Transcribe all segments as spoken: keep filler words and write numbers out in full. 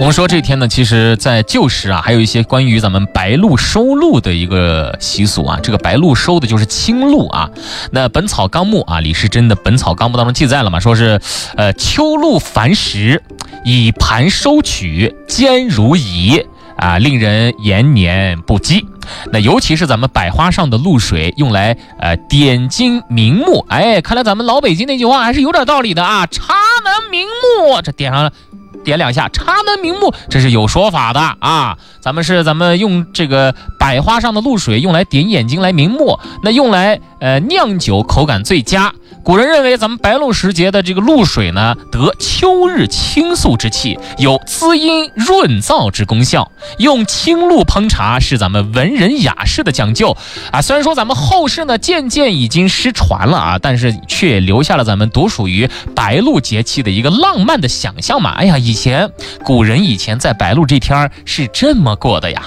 们说这天呢，其实在旧时啊，还有一些关于咱们白露收露的一个习俗啊。这个白露收的就是青露啊。那《本草纲目》啊，李时珍的《本草纲目》当中记载了嘛，说是呃秋露繁时，以盘收取，坚如饴啊，令人延年不饥。那尤其是咱们百花上的露水，用来呃点睛明目。哎，看来咱们老北京那句话还是有点道理的啊，茶能明目，这点上了。点两下，茶能明目，这是有说法的啊。咱们是咱们用这个百花上的露水用来点眼睛来明目，那用来呃酿酒口感最佳。古人认为咱们白露时节的这个露水呢，得秋日清肃之气，有滋阴润燥之功效。用青露烹茶是咱们文人雅士的讲究啊。虽然说咱们后世呢渐渐已经失传了啊，但是却留下了咱们独属于白露节气的一个浪漫的想象嘛。哎呀，以前古人以前在白露这天是这么过的呀。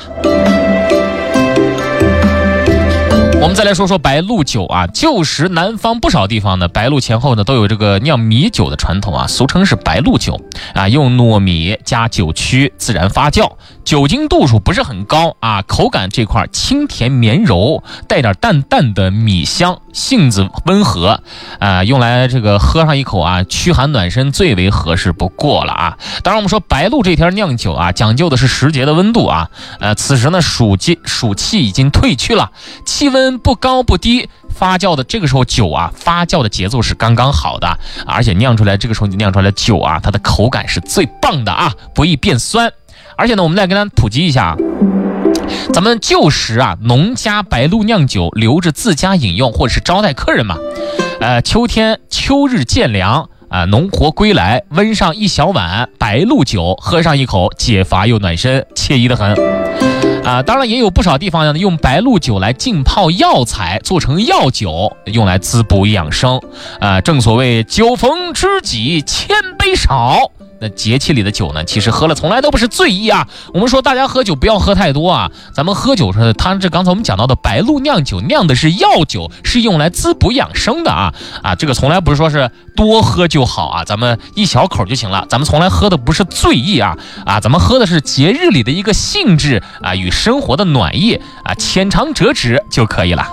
我们再来说说白露酒啊，旧时南方不少地方呢，白露前后呢都有这个酿米酒的传统啊，俗称是白露酒啊，用糯米加酒曲自然发酵，酒精度数不是很高啊，口感这块清甜绵柔，带点淡淡的米香，性子温和啊，用来这个喝上一口啊，驱寒暖身最为合适不过了啊。当然我们说白露这天酿酒啊，讲究的是时节的温度啊，呃，此时呢暑季暑气已经退去了，气温不高不低，发酵的这个时候酒啊，发酵的节奏是刚刚好的，而且酿出来这个时候酿出来的酒啊，它的口感是最棒的啊，不易变酸。而且呢，我们再跟大家普及一下，咱们旧时啊，农家白露酿酒留着自家饮用，或者是招待客人嘛。呃，秋天秋日渐凉啊，农活归来，温上一小碗白露酒，喝上一口，解乏又暖身，惬意的很。啊，当然也有不少地方呢，用白露酒来浸泡药材，做成药酒，用来滋补养生。啊，正所谓酒逢知己千杯少。那节气里的酒呢，其实喝了从来都不是醉意啊。我们说大家喝酒不要喝太多啊，咱们喝酒是它这刚才我们讲到的白露酿酒，酿的是药酒，是用来滋补养生的啊啊，这个从来不是说是多喝就好啊，咱们一小口就行了，咱们从来喝的不是醉意啊啊，咱们喝的是节日里的一个兴致啊与生活的暖意啊，浅尝辄止就可以了。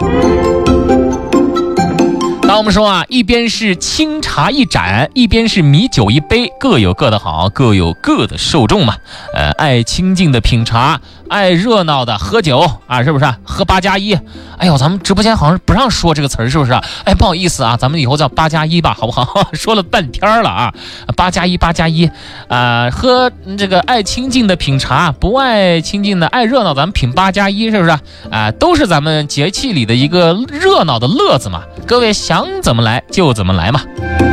那我们说啊，一边是清茶一盏，一边是米酒一杯，各有各的好，各有各的受众嘛。呃，爱清静的品茶，爱热闹的喝酒啊，是不是、啊？喝八加一。哎呦，咱们直播间好像不让说这个词儿，是不是、啊？哎，不好意思啊，咱们以后叫八加一吧，好不好？说了半天了啊，八加一，八加一啊，喝这个爱清静的品茶，不爱清静的爱热闹，咱们品八加一，是不是啊？啊，都是咱们节气里的一个热闹的乐子嘛。各位想怎么来就怎么来嘛。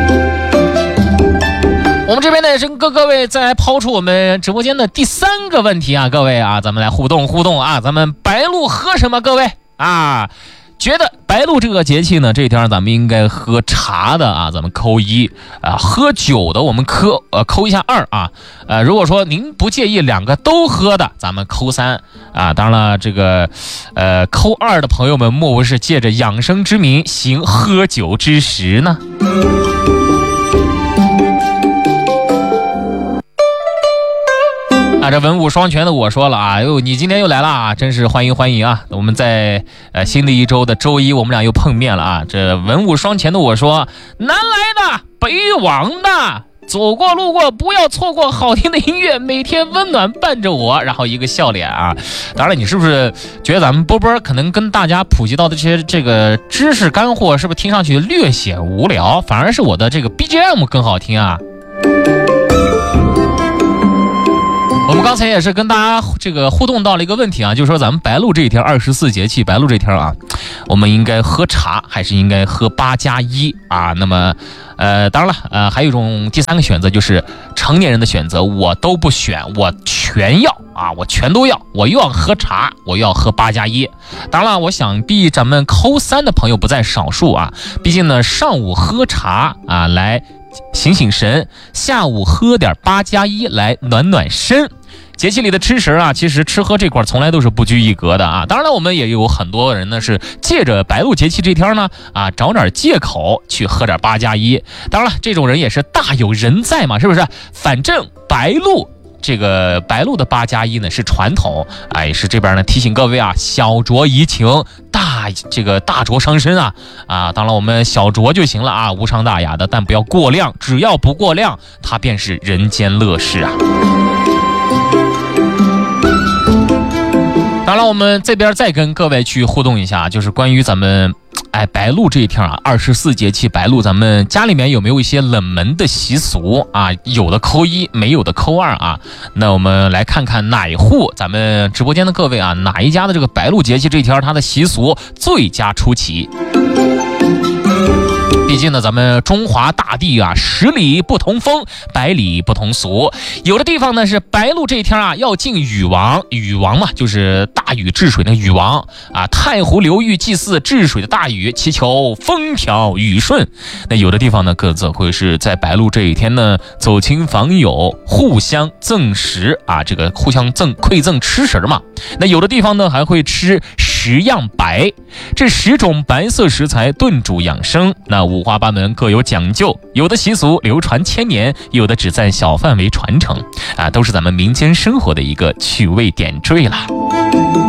我们这边呢也是跟各位再来抛出我们直播间的第三个问题啊，各位啊，咱们来互动互动啊，咱们白露喝什么？各位啊，觉得白露这个节气呢，这天咱们应该喝茶的啊，咱们扣一啊；喝酒的我们扣呃扣一下二啊。呃，如果说您不介意两个都喝的，咱们扣三啊。当然了，这个呃扣二的朋友们，莫不是借着养生之名行喝酒之实呢？啊，这文武双全的我说了啊，哟，你今天又来了啊，真是欢迎欢迎啊！我们在呃新的一周的周一，我们俩又碰面了啊。这文武双全的我说，南来的北往的，走过路过不要错过好听的音乐，每天温暖伴着我，然后一个笑脸啊。当然，你是不是觉得咱们波波可能跟大家普及到的这些这个知识干货，是不是听上去略显无聊？反而是我的这个 B G M 更好听啊。我们刚才也是跟大家这个互动到了一个问题啊，就是说咱们白露这一天，二十四节气白露这天啊，我们应该喝茶还是应该喝八加一啊？那么，呃，当然了，呃，还有一种第三个选择就是成年人的选择，我都不选，我全要啊，我全都要，我又要喝茶，我又要喝八加一。当然了，我想必咱们扣三的朋友不在少数啊，毕竟呢，上午喝茶啊来醒醒神，下午喝点八加一来暖暖身。节气里的吃食啊，其实吃喝这块从来都是不拘一格的啊。当然了，我们也有很多人呢是借着白露节气这天呢啊，找点借口去喝点八加一。当然了，这种人也是大有人在嘛，是不是？反正白露这个白露的八加一呢是传统，哎，是这边呢提醒各位啊，小酌怡情，大这个大酌伤身啊啊！当然我们小酌就行了啊，无伤大雅的，但不要过量，只要不过量，它便是人间乐事啊。当然，我们这边再跟各位去互动一下，就是关于咱们哎白露这一天啊，二十四节气白露，咱们家里面有没有一些冷门的习俗啊？有的扣一，没有的扣二啊。那我们来看看哪一户咱们直播间的各位啊，哪一家的这个白露节气这一天，它的习俗最佳出奇。毕竟呢，咱们中华大地啊，十里不同风，百里不同俗。有的地方呢是白露这一天啊，要敬禹王，禹王嘛，就是大禹治水的禹王啊。太湖流域祭祀治水的大禹，祈求风调雨顺。那有的地方呢，各自会是在白露这一天呢，走亲访友，互相赠食啊，这个互相赠馈赠吃食嘛。那有的地方呢，还会吃十样白，这十种白色食材炖煮养生，那五花八门，各有讲究。有的习俗流传千年，有的只在小范围传承啊，都是咱们民间生活的一个趣味点缀啦。